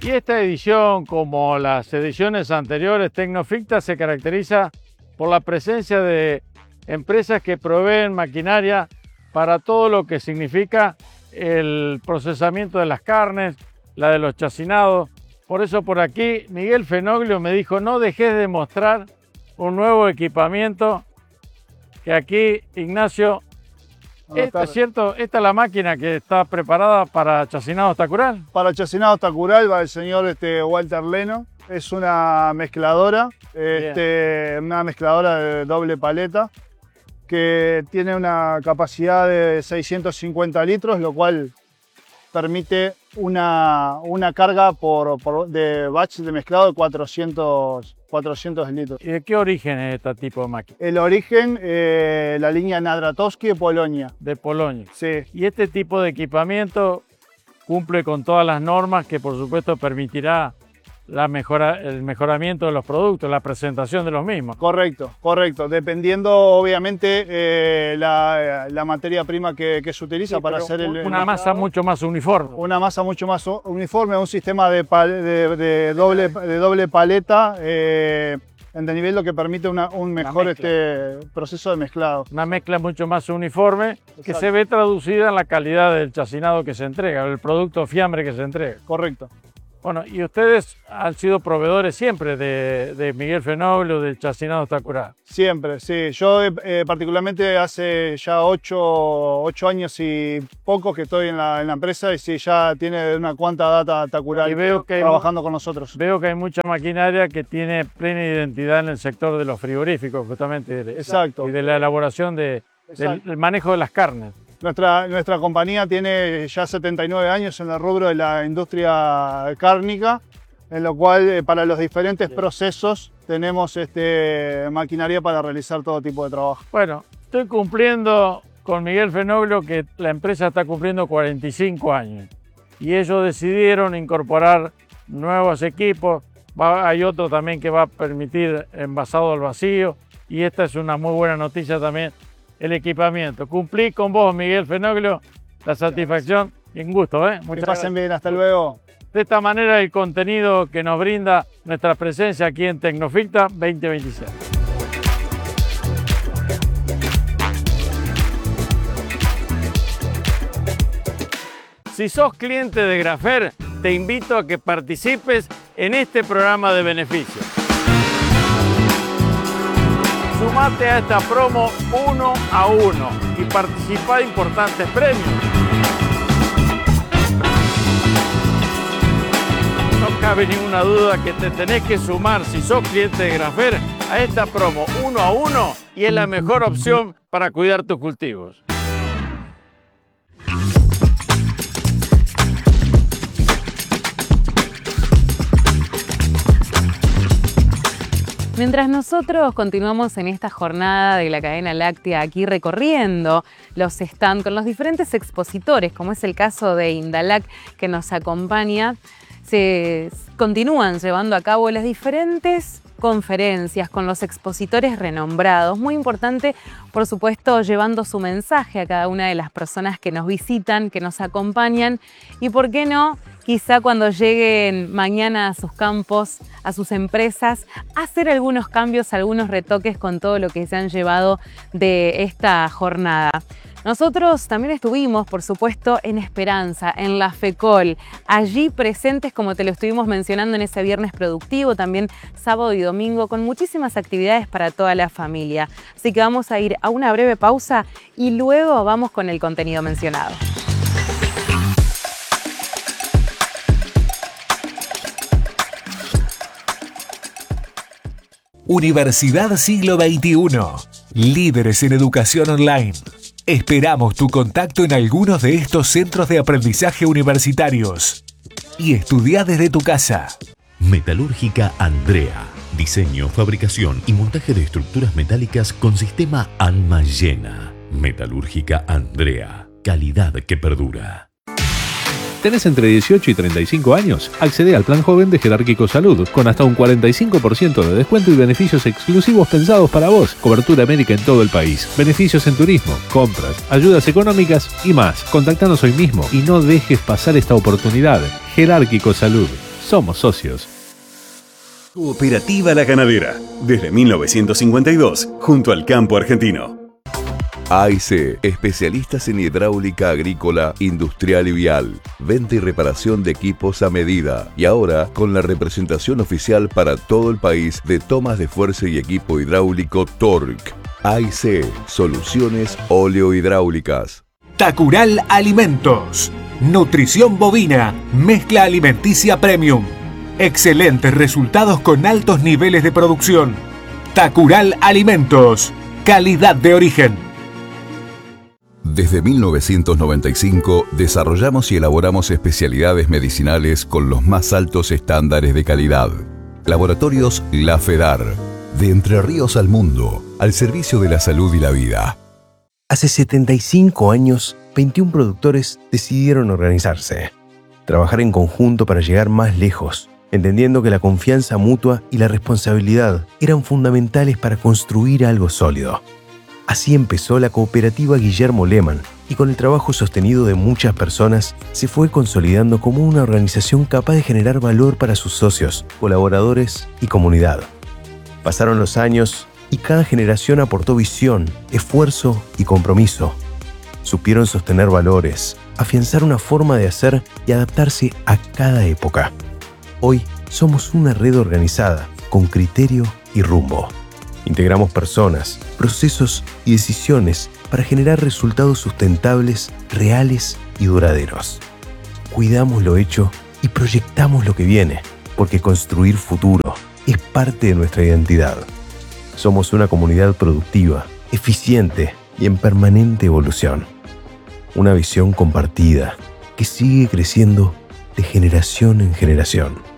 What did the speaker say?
Y esta edición, como las ediciones anteriores, Tecnoficta se caracteriza por la presencia de empresas que proveen maquinaria para todo lo que significa el procesamiento de las carnes, la de los chacinados. Por eso por aquí Miguel Fenoglio me dijo, no dejes de mostrar un nuevo equipamiento que aquí, Ignacio, ¿es cierto? ¿Esta es la máquina que está preparada para chacinado tacural? Para chacinado tacural va el señor Walter Leno. Es una mezcladora, una mezcladora de doble paleta que tiene una capacidad de 650 litros, lo cual permite una carga de batch de mezclado de 400 litros. ¿Y de qué origen es este tipo de máquina? El origen, la línea Nadratowski de Polonia. De Polonia. Sí. Y este tipo de equipamiento cumple con todas las normas que por supuesto permitirá el mejoramiento de los productos, la presentación de los mismos. Correcto, correcto. Dependiendo obviamente la materia prima que se utiliza para hacer una masa mucho más uniforme. Una masa mucho más uniforme, un sistema de doble paleta en desnivel, lo que permite un mejor proceso de mezclado. Una mezcla mucho más uniforme. Exacto. Que se ve traducida en la calidad del chacinado que se entrega, el producto fiambre que se entrega. Correcto. Bueno, y ustedes han sido proveedores siempre de Miguel Fenoglio, de chacinado tacural. Siempre, sí. Yo particularmente hace ya 8 años y pocos que estoy en la empresa y sí, ya tiene una cuanta data tacural trabajando con nosotros. Veo que hay mucha maquinaria que tiene plena identidad en el sector de los frigoríficos, justamente. Exacto. Y de la elaboración del manejo de las carnes. Nuestra compañía tiene ya 79 años en el rubro de la industria cárnica, en lo cual para los diferentes procesos tenemos maquinaria para realizar todo tipo de trabajo. Bueno, estoy cumpliendo con Miguel Fenoglio que la empresa está cumpliendo 45 años y ellos decidieron incorporar nuevos equipos. Hay otro también que va a permitir envasado al vacío y esta es una muy buena noticia también. El equipamiento. Cumplí con vos, Miguel Fenoglio, la satisfacción y un gusto. Muchas gracias. Que pasen bien, hasta luego. De esta manera el contenido que nos brinda nuestra presencia aquí en Tecnoficta 2026. Si sos cliente de Grafer, te invito a que participes en este programa de beneficios. Sumate a esta promo 1 a 1 y participa de importantes premios. No cabe ninguna duda que te tenés que sumar, si sos cliente de Grafer, a esta promo 1 a 1 y es la mejor opción para cuidar tus cultivos. Mientras nosotros continuamos en esta jornada de la cadena láctea aquí recorriendo los stands con los diferentes expositores, como es el caso de Indalac que nos acompaña, se continúan llevando a cabo las diferentes conferencias con los expositores renombrados. Muy importante, por supuesto, llevando su mensaje a cada una de las personas que nos visitan, que nos acompañan y, ¿por qué no?, quizá cuando lleguen mañana a sus campos, a sus empresas, hacer algunos cambios, algunos retoques con todo lo que se han llevado de esta jornada. Nosotros también estuvimos, por supuesto, en Esperanza, en la FECOL, allí presentes, como te lo estuvimos mencionando en ese viernes productivo, también sábado y domingo, con muchísimas actividades para toda la familia. Así que vamos a ir a una breve pausa y luego vamos con el contenido mencionado. Universidad Siglo XXI. Líderes en educación online. Esperamos tu contacto en algunos de estos centros de aprendizaje universitarios. Y estudia desde tu casa. Metalúrgica Andrea. Diseño, fabricación y montaje de estructuras metálicas con sistema alma llena. Metalúrgica Andrea. Calidad que perdura. ¿Tenés entre 18 y 35 años? Accede al Plan Joven de Jerárquico Salud, con hasta un 45% de descuento y beneficios exclusivos pensados para vos. Cobertura médica en todo el país. Beneficios en turismo, compras, ayudas económicas y más. Contactanos hoy mismo y no dejes pasar esta oportunidad. Jerárquico Salud. Somos socios. Cooperativa La Ganadera, desde 1952, junto al campo argentino. AIC, especialistas en hidráulica agrícola, industrial y vial. Venta y reparación de equipos a medida. Y ahora, con la representación oficial para todo el país de tomas de fuerza y equipo hidráulico Torque. AIC, soluciones oleohidráulicas. Tacural Alimentos. Nutrición bovina, mezcla alimenticia premium. Excelentes resultados con altos niveles de producción. Tacural Alimentos. Calidad de origen. Desde 1995 desarrollamos y elaboramos especialidades medicinales con los más altos estándares de calidad. Laboratorios La Fedar, de Entre Ríos al mundo, al servicio de la salud y la vida. Hace 75 años, 21 productores decidieron organizarse, trabajar en conjunto para llegar más lejos, entendiendo que la confianza mutua y la responsabilidad eran fundamentales para construir algo sólido. Así empezó la cooperativa Guillermo Lehmann y con el trabajo sostenido de muchas personas se fue consolidando como una organización capaz de generar valor para sus socios, colaboradores y comunidad. Pasaron los años y cada generación aportó visión, esfuerzo y compromiso. Supieron sostener valores, afianzar una forma de hacer y adaptarse a cada época. Hoy somos una red organizada, con criterio y rumbo. Integramos personas, procesos y decisiones para generar resultados sustentables, reales y duraderos. Cuidamos lo hecho y proyectamos lo que viene, porque construir futuro es parte de nuestra identidad. Somos una comunidad productiva, eficiente y en permanente evolución. Una visión compartida que sigue creciendo de generación en generación.